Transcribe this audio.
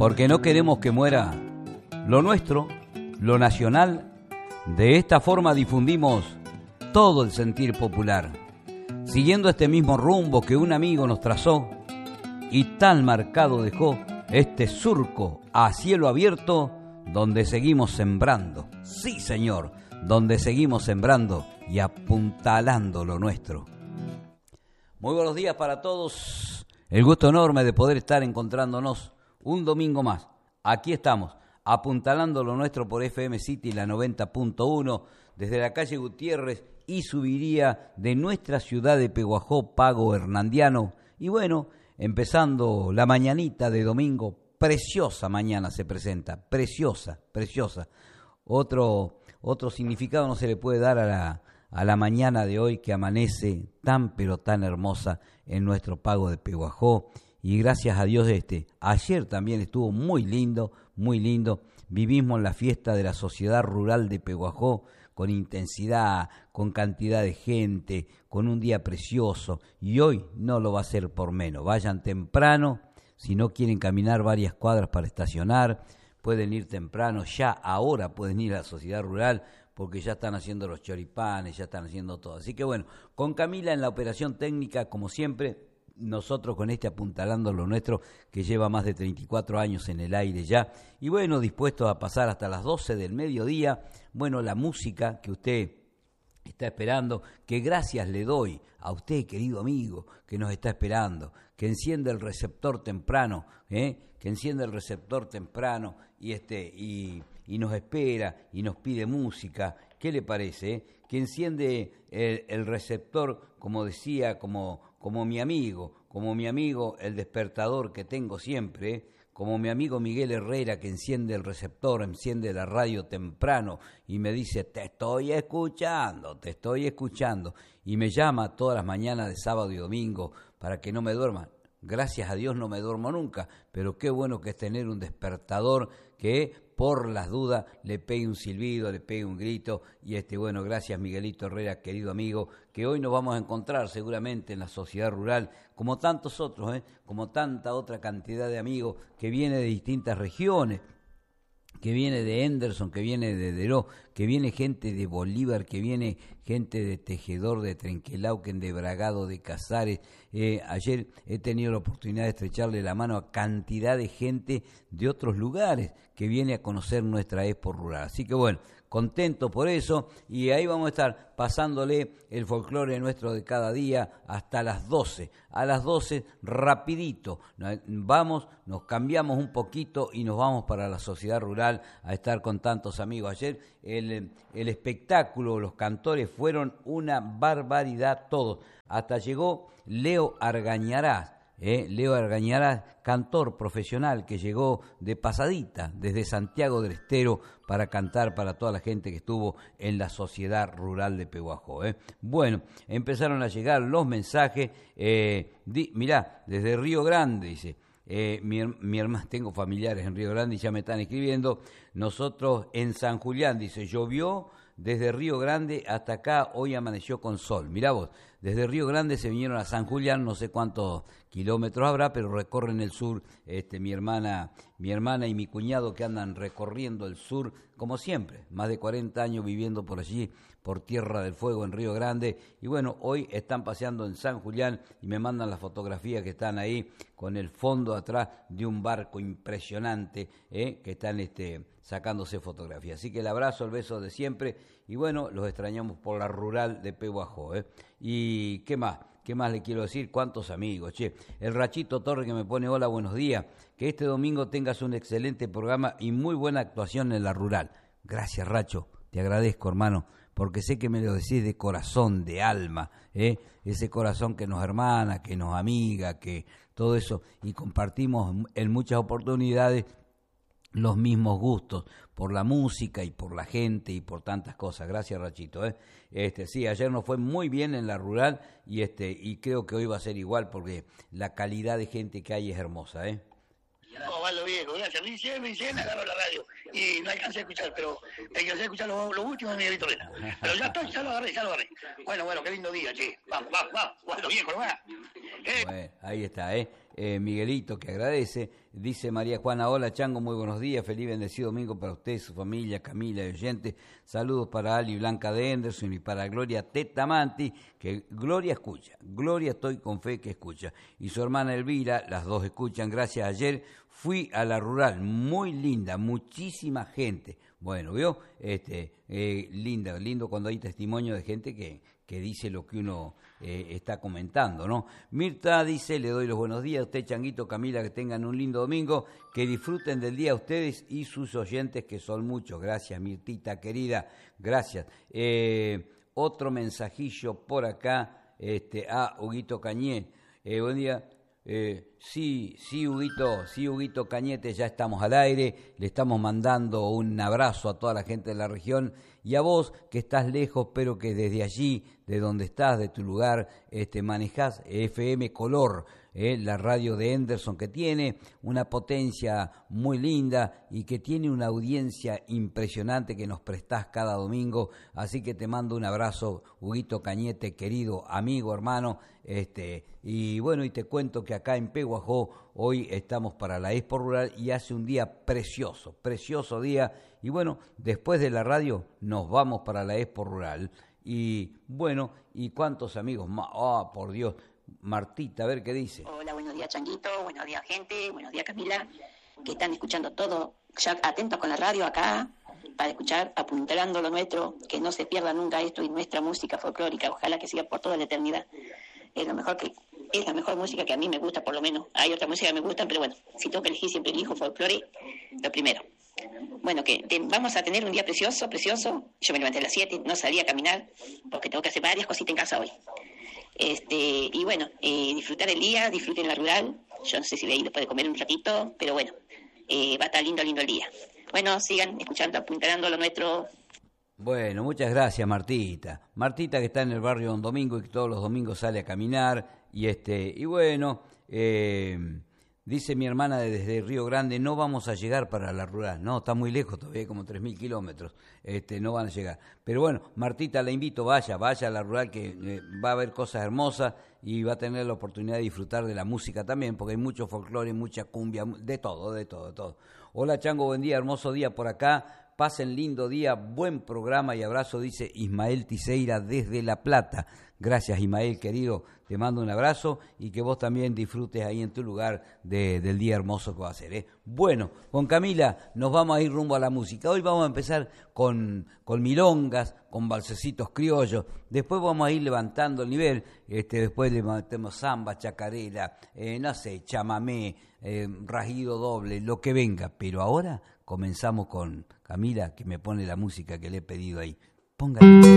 porque no queremos que muera lo nuestro, lo nacional. De esta forma difundimos todo el sentir popular, siguiendo este mismo rumbo que un amigo nos trazó y tan marcado dejó este surco a cielo abierto donde seguimos sembrando. Sí, señor, donde seguimos sembrando y apuntalando lo nuestro. Muy buenos días para todos. El gusto enorme de poder estar encontrándonos un domingo más. Aquí estamos, apuntalando lo nuestro por FM City, la 90.1, desde la calle Gutiérrez y subiría de nuestra ciudad de Peguajó, Pago Hernandiano. Y bueno, empezando la mañanita de domingo, preciosa mañana se presenta, preciosa, preciosa. Otro significado no se le puede dar a la mañana de hoy que amanece tan pero tan hermosa en nuestro Pago de Peguajó. Y gracias a Dios ayer también estuvo muy lindo, muy lindo. Vivimos la fiesta de la Sociedad Rural de Peguajó con intensidad, con cantidad de gente, con un día precioso. Y hoy no lo va a ser por menos. Vayan temprano, si no quieren caminar varias cuadras para estacionar, pueden ir temprano, ya ahora pueden ir a la Sociedad Rural, porque ya están haciendo los choripanes, ya están haciendo todo. Así que bueno, con Camila en la operación técnica, como siempre, nosotros con apuntalando lo nuestro, que lleva más de 34 años en el aire ya, y bueno, dispuestos a pasar hasta las 12 del mediodía, bueno, la música que usted está esperando, que gracias le doy a usted, querido amigo, que nos está esperando, que enciende el receptor temprano, que enciende el receptor temprano y nos espera y nos pide música. ¿Qué le parece? Que enciende el receptor, como decía, como mi amigo, el despertador que tengo siempre, como mi amigo Miguel Herrera, que enciende el receptor, enciende la radio temprano y me dice, te estoy escuchando, y me llama todas las mañanas de sábado y domingo para que no me duerma. Gracias a Dios no me duermo nunca, pero qué bueno que es tener un despertador que por las dudas le pegue un silbido, le pegue un grito. Y bueno, gracias Miguelito Herrera, querido amigo, que hoy nos vamos a encontrar seguramente en la Sociedad Rural, como tantos otros, como tanta otra cantidad de amigos que viene de distintas regiones, que viene de Henderson, que viene de Deró, que viene gente de Bolívar, que viene gente de Tejedor, de Trenquelauquen, de Bragado, de Casares. Ayer he tenido la oportunidad de estrecharle la mano a cantidad de gente de otros lugares que viene a conocer nuestra Expo Rural. Así que bueno, contento por eso, y ahí vamos a estar pasándole el folclore nuestro de cada día hasta las 12. A las 12, rapidito, vamos, nos cambiamos un poquito y nos vamos para la Sociedad Rural a estar con tantos amigos. Ayer el espectáculo, los cantores fueron una barbaridad todos. Hasta llegó Leo Argañarás. Leo Argañarás, cantor profesional que llegó de pasadita desde Santiago del Estero para cantar para toda la gente que estuvo en la Sociedad Rural de Peguajó. Bueno, empezaron a llegar los mensajes. Mirá, desde Río Grande, dice, mi hermana, tengo familiares en Río Grande y ya me están escribiendo. Nosotros en San Julián, dice, llovió desde Río Grande hasta acá, hoy amaneció con sol. Mirá vos, desde Río Grande se vinieron a San Julián, no sé cuántos kilómetros habrá, pero recorren el sur, mi hermana y mi cuñado que andan recorriendo el sur, como siempre, más de 40 años viviendo por allí, por Tierra del Fuego en Río Grande, y bueno, hoy están paseando en San Julián y me mandan las fotografías que están ahí con el fondo atrás de un barco impresionante, que están sacándose fotografías. Así que el abrazo, el beso de siempre, y bueno, los extrañamos por la rural de Peguajó. Y ¿qué más? ¿Qué más le quiero decir? ¿Cuántos amigos? El Rachito Torre que me pone hola, buenos días. Que este domingo tengas un excelente programa y muy buena actuación en la rural. Gracias, Racho. Te agradezco, hermano, porque sé que me lo decís de corazón, de alma. Ese corazón que nos hermana, que nos amiga, que todo eso. Y compartimos en muchas oportunidades los mismos gustos por la música y por la gente y por tantas cosas. Gracias, Rachito. Sí, ayer nos fue muy bien en la rural y creo que hoy va a ser igual porque la calidad de gente que hay es hermosa. Waldo viejo, gracias. Recién agarro la radio y no alcancé a escuchar, pero alcancé a escuchar lo último de Miguelito Vera. Pero ya estoy, ya lo agarré. Bueno, qué lindo día, che. Vamos, Waldo viejo, ¿no va? Bueno, ahí está, Miguelito, que agradece. Dice María Juana: hola Chango, muy buenos días, feliz bendecido domingo para usted, su familia, Camila y oyentes. Saludos para Ali Blanca de Henderson y para Gloria Tetamanti, que Gloria escucha, Gloria estoy con fe que escucha. Y su hermana Elvira, las dos escuchan, gracias. Ayer fui a la rural, muy linda, muchísima gente. Bueno, ¿vio? Lindo cuando hay testimonio de gente que dice lo que uno está comentando, ¿no? Mirta dice: le doy los buenos días a usted, Changuito, Camila, que tengan un lindo domingo, que disfruten del día ustedes y sus oyentes, que son muchos. Gracias, Mirtita, querida, gracias. Otro mensajillo por acá, a Huguito Cañé. Buen día. Sí, Huguito Cañete, ya estamos al aire, le estamos mandando un abrazo a toda la gente de la región y a vos que estás lejos, pero que desde allí, de donde estás, de tu lugar, manejás FM Color, la radio de Henderson, que tiene una potencia muy linda y que tiene una audiencia impresionante que nos prestás cada domingo, así que te mando un abrazo, Huguito Cañete, querido amigo, hermano, y bueno, y te cuento que acá en Pehuajó hoy estamos para la Expo Rural y hace un día precioso día, y bueno, después de la radio nos vamos para la Expo Rural, y bueno, y cuántos amigos más, por Dios. Martita, a ver qué dice. Hola, buenos días Changuito, buenos días gente, buenos días Camila, que están escuchando todo, ya atentos con la radio acá, para escuchar, apuntando lo nuestro, que no se pierda nunca esto y nuestra música folclórica, ojalá que siga por toda la eternidad. Es la mejor música que a mí me gusta, por lo menos. Hay otra música que me gusta, pero bueno, si tengo que elegir, siempre elijo folclore, lo primero. Bueno, vamos a tener un día precioso. Yo me levanté a las 7, no salí a caminar, porque tengo que hacer varias cositas en casa hoy. Y bueno, disfrutar el día, disfruten la rural. Yo no sé si de ahí después de comer un ratito, pero bueno, va a estar lindo el día. Bueno, sigan escuchando, apuntando lo nuestro. Bueno, muchas gracias, Martita. Martita, que está en el barrio Don Domingo y que todos los domingos sale a caminar. Y bueno, dice mi hermana desde Río Grande: no vamos a llegar para la rural. No, está muy lejos todavía, como 3.000 kilómetros. No van a llegar. Pero bueno, Martita, la invito, vaya a la rural, que va a haber cosas hermosas y va a tener la oportunidad de disfrutar de la música también, porque hay mucho folclore, mucha cumbia, de todo. Hola Chango, buen día, hermoso día por acá. Pasen lindo día, buen programa y abrazo, dice Ismael Tiseira desde La Plata. Gracias, Ismael, querido, te mando un abrazo y que vos también disfrutes ahí en tu lugar del día hermoso que va a ser. Bueno, con Camila nos vamos a ir rumbo a la música. Hoy vamos a empezar con milongas, con balsecitos criollos. Después vamos a ir levantando el nivel. Después le metemos samba, chacarera, chamamé, rajido doble, lo que venga. Pero ahora comenzamos con Camila, que me pone la música que le he pedido ahí. Póngale.